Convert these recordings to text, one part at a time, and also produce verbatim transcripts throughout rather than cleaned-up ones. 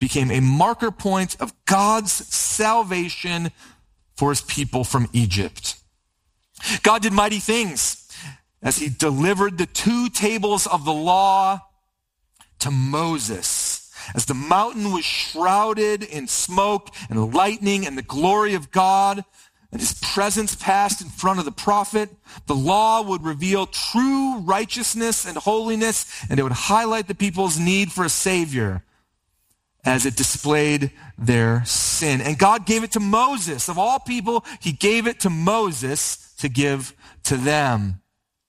became a marker point of God's salvation for his people from Egypt. God did mighty things as he delivered the two tables of the law to Moses. As the mountain was shrouded in smoke and lightning and the glory of God, and his presence passed in front of the prophet, the law would reveal true righteousness and holiness, and it would highlight the people's need for a savior as it displayed their sin. And God gave it to Moses. Of all people, he gave it to Moses to give to them.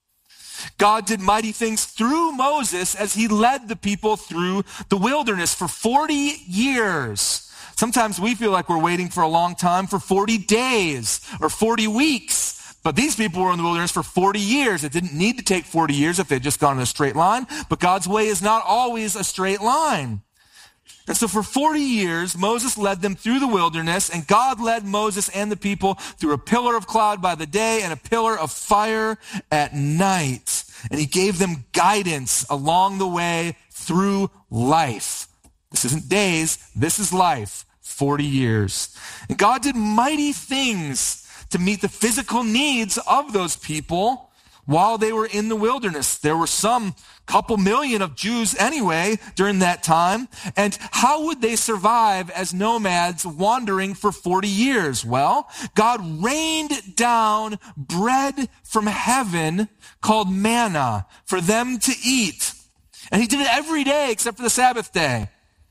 God did mighty things through Moses as he led the people through the wilderness for forty years. Sometimes we feel like we're waiting for a long time for forty days or forty weeks. But these people were in the wilderness for forty years. It didn't need to take forty years if they'd just gone in a straight line. But God's way is not always a straight line. And so for forty years, Moses led them through the wilderness, and God led Moses and the people through a pillar of cloud by the day and a pillar of fire at night. And he gave them guidance along the way through life. This isn't days, this is life, forty years. And God did mighty things to meet the physical needs of those people while they were in the wilderness. There were some couple million of Jews anyway during that time. And how would they survive as nomads wandering for forty years? Well, God rained down bread from heaven called manna for them to eat. And he did it every day except for the Sabbath day,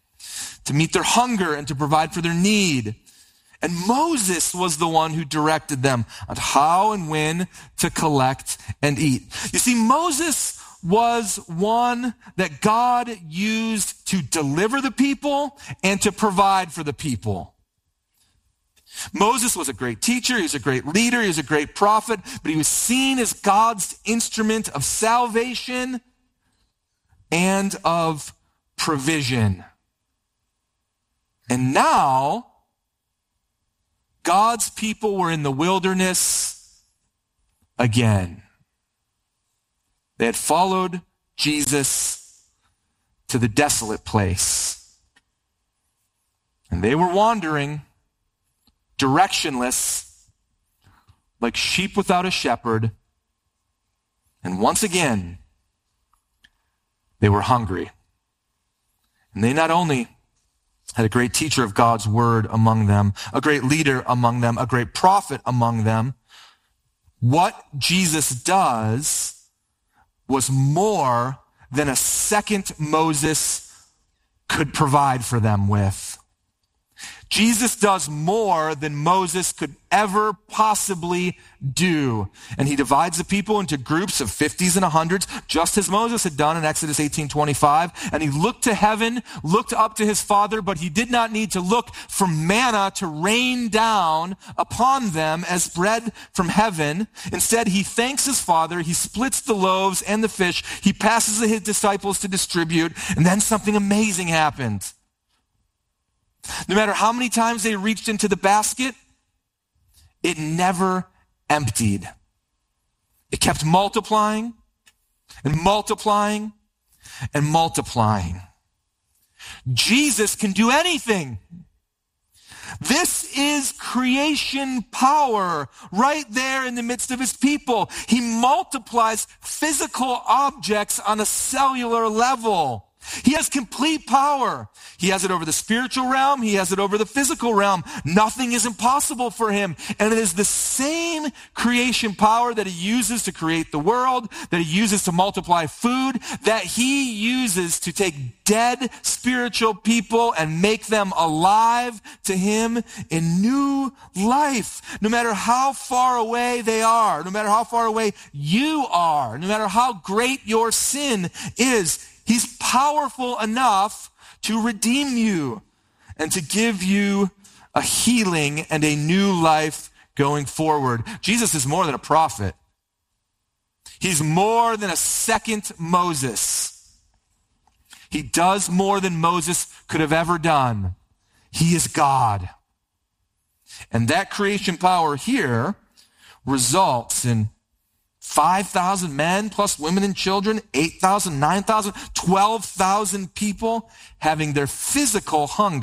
to meet their hunger and to provide for their need. And Moses was the one who directed them on how and when to collect and eat. You see, Moses was one that God used to deliver the people and to provide for the people. Moses was a great teacher, he was a great leader, he was a great prophet, but he was seen as God's instrument of salvation and of provision. And now, God's people were in the wilderness again. They had followed Jesus to the desolate place. And they were wandering, directionless, like sheep without a shepherd. And once again, they were hungry. And they not only had a great teacher of God's word among them, a great leader among them, a great prophet among them. What Jesus does was more than a second Moses could provide for them with. Jesus does more than Moses could ever possibly do. And he divides the people into groups of fifties and hundreds, just as Moses had done in Exodus eighteen twenty-five. And he looked to heaven, looked up to his Father, but he did not need to look for manna to rain down upon them as bread from heaven. Instead, he thanks his Father, he splits the loaves and the fish, he passes to his disciples to distribute, and then something amazing happened. No matter how many times they reached into the basket, it never emptied. It kept multiplying and multiplying and multiplying. Jesus can do anything. This is creation power right there in the midst of his people. He multiplies physical objects on a cellular level. He has complete power. He has it over the spiritual realm. He has it over the physical realm. Nothing is impossible for him. And it is the same creation power that he uses to create the world, that he uses to multiply food, that he uses to take dead spiritual people and make them alive to him in new life. No matter how far away they are, no matter how far away you are, no matter how great your sin is, he's powerful enough to redeem you and to give you a healing and a new life going forward. Jesus is more than a prophet. He's more than a second Moses. He does more than Moses could have ever done. He is God. And that creation power here results in five thousand men plus women and children, eight thousand, nine thousand, twelve thousand people having their physical hunger